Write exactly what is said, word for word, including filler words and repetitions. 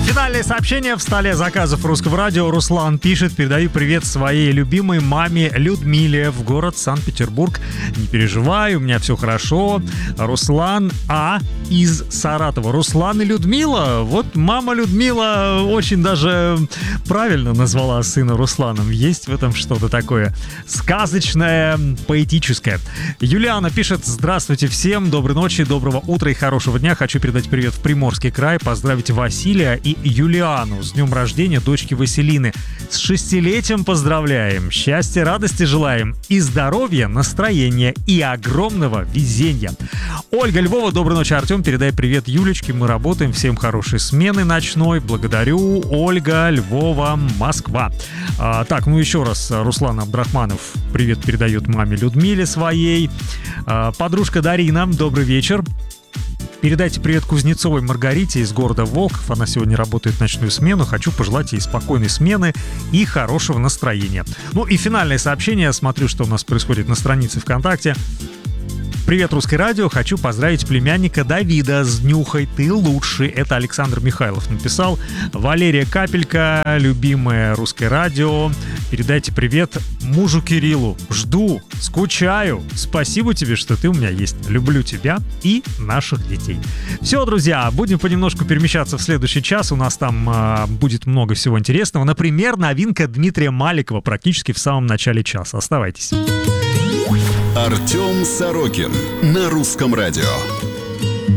Финальное сообщение в столе заказов Русского радио. Руслан пишет: передаю привет своей любимой маме Людмиле в город Санкт-Петербург. Не переживай, у меня все хорошо. Руслан А. из Саратова. Руслан и Людмила. Вот мама Людмила очень даже правильно назвала сына Русланом. Есть в этом что-то такое сказочное, поэтическое. Юлиана пишет: здравствуйте всем, доброй ночи, доброго утра и хорошего дня. Хочу передать привет в Приморский край, поздравить Василия и Юлиану с днем рождения дочки Василины. С шестилетием поздравляем, счастья, радости желаем и здоровья, настроения и огромного везения. Ольга Львова: доброй ночи, Артем, передай привет Юлечке, мы работаем, всем хорошей смены ночной. Благодарю, Ольга Львова, Москва. А, так, ну еще раз Руслан Абдрахманов привет передает маме Людмиле своей. А, подружка Дарина: добрый вечер. Передайте привет Кузнецовой Маргарите из города Волхов. Она сегодня работает ночную смену. Хочу пожелать ей спокойной смены и хорошего настроения. Ну и финальное сообщение. Смотрю, что у нас происходит на странице ВКонтакте. Привет, Русское радио. Хочу поздравить племянника Давида с днюхой. Ты лучший. Это Александр Михайлов написал. Валерия Капелька, любимое Русское радио. Передайте привет мужу Кириллу. Жду, скучаю. Спасибо тебе, что ты у меня есть. Люблю тебя и наших детей. Все, друзья, будем понемножку перемещаться в следующий час. У нас там э, будет много всего интересного. Например, новинка Дмитрия Маликова практически в самом начале часа. Оставайтесь. Артем Сорокин на Русском радио.